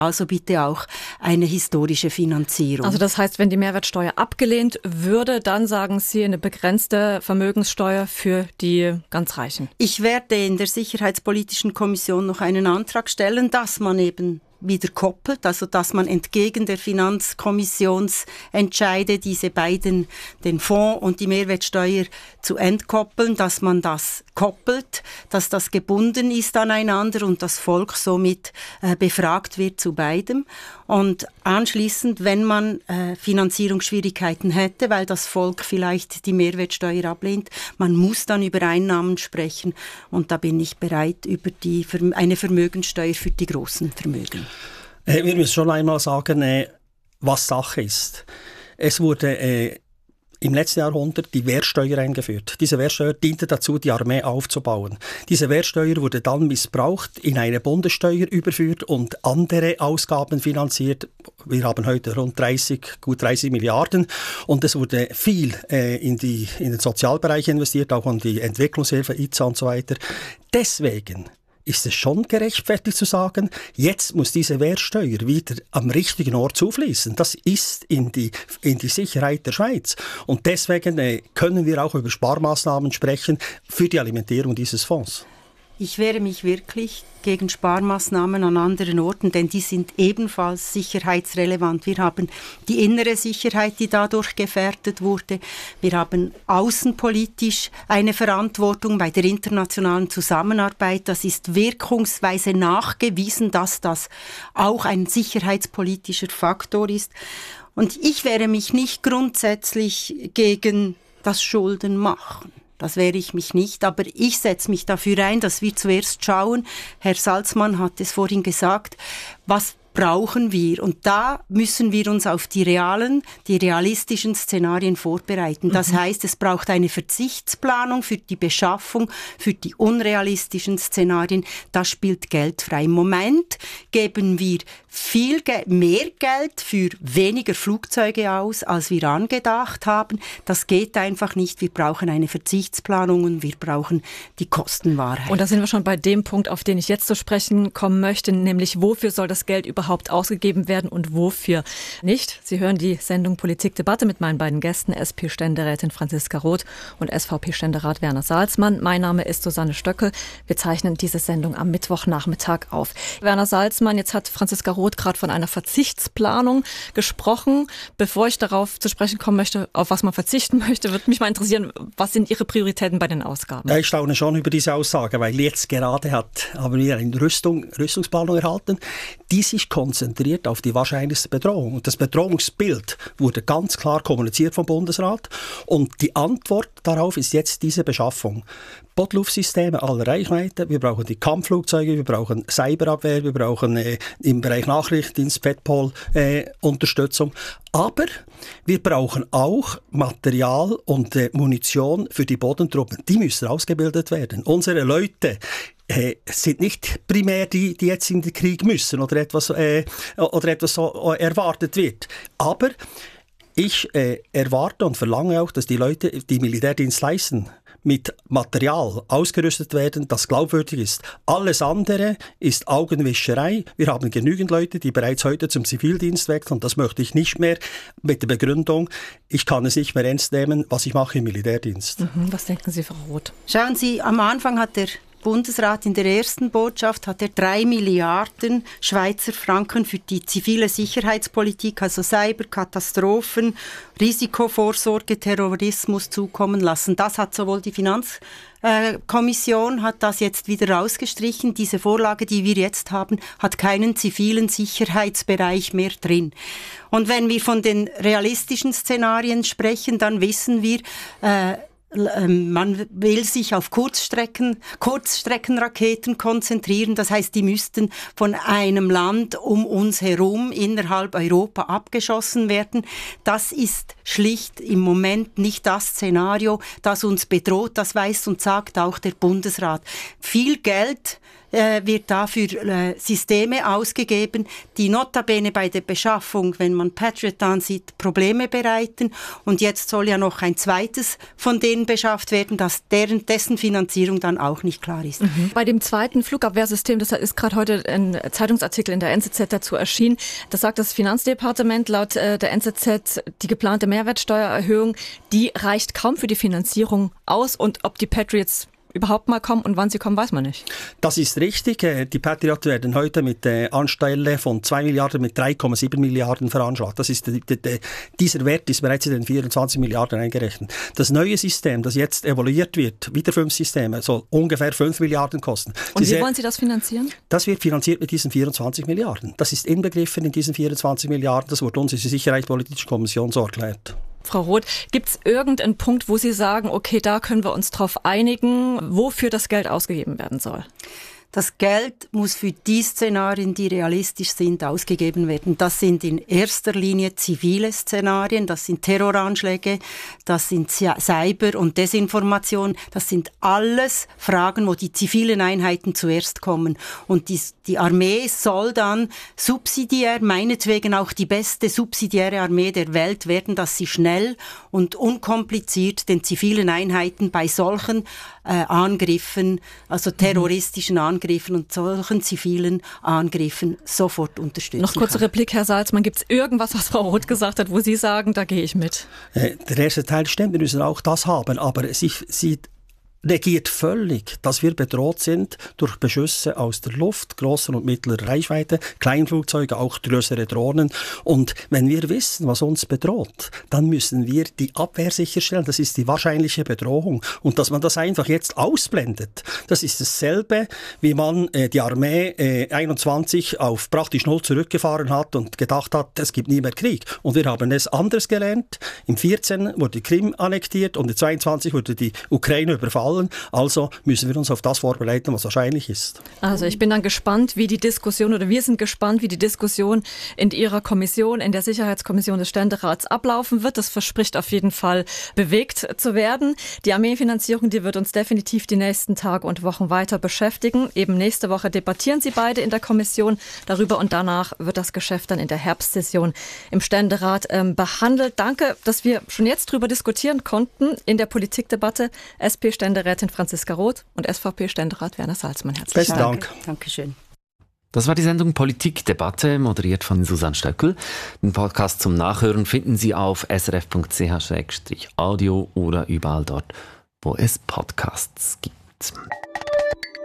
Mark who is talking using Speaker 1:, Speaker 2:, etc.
Speaker 1: Also bitte auch eine historische Finanzierung.
Speaker 2: Also das heißt, wenn die Mehrwertsteuer abgelehnt würde, dann sagen Sie eine begrenzte Vermögenssteuer für die ganz Reichen.
Speaker 1: Ich werde in der Sicherheitspolitischen Kommission noch einen Antrag stellen, dass man eben wieder koppelt, also dass man entgegen der Finanzkommissionsentscheide diese beiden, den Fonds und die Mehrwertsteuer zu entkoppeln, dass man das koppelt, dass das gebunden ist aneinander und das Volk somit befragt wird zu beidem. Und anschließend, wenn man Finanzierungsschwierigkeiten hätte, weil das Volk vielleicht die Mehrwertsteuer ablehnt, man muss dann über Einnahmen sprechen und da bin ich bereit, über eine Vermögenssteuer für die großen Vermögen.
Speaker 3: Wir müssen schon einmal sagen, was Sache ist. Es wurde im letzten Jahrhundert die Wehrsteuer eingeführt. Diese Wehrsteuer diente dazu, die Armee aufzubauen. Diese Wehrsteuer wurde dann missbraucht, in eine Bundessteuer überführt und andere Ausgaben finanziert. Wir haben heute rund gut 30 Milliarden und es wurde viel in den Sozialbereich investiert, auch in die Entwicklungshilfe, IZA und so weiter. Deswegen ist es schon gerechtfertigt zu sagen, jetzt muss diese Wehrsteuer wieder am richtigen Ort zufließen. Das ist in die Sicherheit der Schweiz. Und deswegen können wir auch über Sparmaßnahmen sprechen für die Alimentierung dieses Fonds.
Speaker 1: Ich wehre mich wirklich gegen Sparmaßnahmen an anderen Orten, denn die sind ebenfalls sicherheitsrelevant. Wir haben die innere Sicherheit, die dadurch gefährdet wurde. Wir haben außenpolitisch eine Verantwortung bei der internationalen Zusammenarbeit. Das ist wirkungsweise nachgewiesen, dass das auch ein sicherheitspolitischer Faktor ist. Und ich wehre mich nicht grundsätzlich gegen das Schuldenmachen. Das wehre ich mich nicht, aber ich setze mich dafür ein, dass wir zuerst schauen, Herr Salzmann hat es vorhin gesagt, was brauchen wir? Und da müssen wir uns auf die realistischen Szenarien vorbereiten. Das heißt, es braucht eine Verzichtsplanung für die Beschaffung, für die unrealistischen Szenarien. Da spielt Geld frei. Im Moment geben wir mehr Geld für weniger Flugzeuge aus, als wir angedacht haben. Das geht einfach nicht. Wir brauchen eine Verzichtsplanung und wir brauchen die Kostenwahrheit.
Speaker 2: Und da sind wir schon bei dem Punkt, auf den ich jetzt zu sprechen kommen möchte, nämlich wofür soll das Geld überhaupt ausgegeben werden und wofür nicht. Sie hören die Sendung Politikdebatte mit meinen beiden Gästen, SP-Ständerätin Franziska Roth und SVP-Ständerat Werner Salzmann. Mein Name ist Susanne Stöckel. Wir zeichnen diese Sendung am Mittwochnachmittag auf. Werner Salzmann, jetzt hat Franziska Roth gerade von einer Verzichtsplanung gesprochen. Bevor ich darauf zu sprechen kommen möchte, auf was man verzichten möchte, würde mich mal interessieren, was sind Ihre Prioritäten bei den Ausgaben?
Speaker 3: Ja, ich staune schon über diese Aussage, weil jetzt gerade haben wir eine Rüstungsplanung erhalten, die sich konzentriert auf die wahrscheinlichste Bedrohung. Und das Bedrohungsbild wurde ganz klar kommuniziert vom Bundesrat und die Antwort darauf ist jetzt diese Beschaffung. Bodluftsysteme aller Reichweite, wir brauchen die Kampfflugzeuge, wir brauchen Cyberabwehr, wir brauchen im Bereich Nachrichtendienst, PETPOL Unterstützung. Aber wir brauchen auch Material und Munition für die Bodentruppen. Die müssen ausgebildet werden. Unsere Leute sind nicht primär die jetzt in den Krieg müssen oder etwas so erwartet wird. Aber ich erwarte und verlange auch, dass die Leute, die Militärdienst leisten, mit Material ausgerüstet werden, das glaubwürdig ist. Alles andere ist Augenwischerei. Wir haben genügend Leute, die bereits heute zum Zivildienst wechseln. Das möchte ich nicht mehr mit der Begründung, ich kann es nicht mehr ernst nehmen, was ich mache im Militärdienst.
Speaker 2: Was denken Sie, Frau Roth?
Speaker 1: Schauen Sie, am Anfang hat der Bundesrat in der ersten Botschaft hat er 3 Milliarden Schweizer Franken für die zivile Sicherheitspolitik, also Cyber, Katastrophen, Risikovorsorge, Terrorismus zukommen lassen. Das hat sowohl die Finanzkommission hat das jetzt wieder rausgestrichen. Diese Vorlage, die wir jetzt haben, hat keinen zivilen Sicherheitsbereich mehr drin. Und wenn wir von den realistischen Szenarien sprechen, dann wissen wir, man will sich auf Kurzstreckenraketen konzentrieren. Das heißt, die müssten von einem Land um uns herum innerhalb Europa abgeschossen werden. Das ist schlicht im Moment nicht das Szenario, das uns bedroht. Das weiß und sagt auch der Bundesrat. Viel Geld wird dafür Systeme ausgegeben, die notabene bei der Beschaffung, wenn man Patriot ansieht, Probleme bereiten. Und jetzt soll ja noch ein zweites von denen beschafft werden, dessen Finanzierung dann auch nicht klar ist.
Speaker 2: Bei dem zweiten Flugabwehrsystem, das ist gerade heute ein Zeitungsartikel in der NZZ dazu erschienen, das sagt das Finanzdepartement laut der NZZ, die geplante Mehrwertsteuererhöhung, die reicht kaum für die Finanzierung aus. Und ob die Patriots überhaupt mal kommen und wann sie kommen, weiß man nicht.
Speaker 3: Das ist richtig. Die Patriots werden heute mit anstelle von 2 Milliarden mit 3,7 Milliarden veranschlagt. Das ist dieser Wert ist bereits in den 24 Milliarden eingerechnet. Das neue System, das jetzt evaluiert wird, wieder 5 Systeme, soll ungefähr 5 Milliarden kosten.
Speaker 2: Und wie wollen Sie das finanzieren?
Speaker 3: Das wird finanziert mit diesen 24 Milliarden. Das ist inbegriffen in diesen 24 Milliarden. Das wurde uns in der Sicherheitspolitischen Kommission so erklärt.
Speaker 2: Frau Roth, gibt es irgendeinen Punkt, wo Sie sagen, okay, da können wir uns drauf einigen, wofür das Geld ausgegeben werden soll?
Speaker 1: Das Geld muss für die Szenarien, die realistisch sind, ausgegeben werden. Das sind in erster Linie zivile Szenarien, das sind Terroranschläge, das sind Cyber- und Desinformation. Das sind alles Fragen, wo die zivilen Einheiten zuerst kommen. Und die Armee soll dann subsidiär, meinetwegen auch die beste subsidiäre Armee der Welt werden, dass sie schnell und unkompliziert den zivilen Einheiten bei solchen Angriffen, also terroristischen Angriffen und solchen zivilen Angriffen sofort unterstützen.
Speaker 2: Noch kurze Replik, Herr Salzmann. Gibt es irgendwas, was Frau Roth gesagt hat, wo Sie sagen, da gehe ich mit?
Speaker 3: Der erste Teil stimmt, wir müssen auch das haben, aber sie negiert völlig, dass wir bedroht sind durch Beschüsse aus der Luft, grosser und mittlerer Reichweite, Kleinflugzeuge, auch größere Drohnen. Und wenn wir wissen, was uns bedroht, dann müssen wir die Abwehr sicherstellen. Das ist die wahrscheinliche Bedrohung. Und dass man das einfach jetzt ausblendet, das ist dasselbe, wie man die Armee 21 auf praktisch 0 zurückgefahren hat und gedacht hat, es gibt nie mehr Krieg. Und wir haben es anders gelernt. Im 14 wurde die Krim annektiert und im 22 wurde die Ukraine überfallen. Also müssen wir uns auf das vorbereiten, was wahrscheinlich ist.
Speaker 2: Also ich bin dann gespannt, wie die Diskussion, oder wir sind gespannt, wie die Diskussion in Ihrer Kommission, in der Sicherheitskommission des Ständerats ablaufen wird. Das verspricht auf jeden Fall bewegt zu werden. Die Armeefinanzierung, die wird uns definitiv die nächsten Tage und Wochen weiter beschäftigen. Eben nächste Woche debattieren Sie beide in der Kommission darüber und danach wird das Geschäft dann in der Herbstsession im Ständerat behandelt. Danke, dass wir schon jetzt drüber diskutieren konnten in der Politikdebatte. SP-Ständerätin Franziska Roth und SVP-Ständerat Werner Salzmann.
Speaker 3: Herzlichen Dank.
Speaker 1: Dankeschön.
Speaker 4: Das war die Sendung Politikdebatte, moderiert von Susanne Stöckel. Den Podcast zum Nachhören finden Sie auf srf.ch/audio oder überall dort, wo es Podcasts gibt.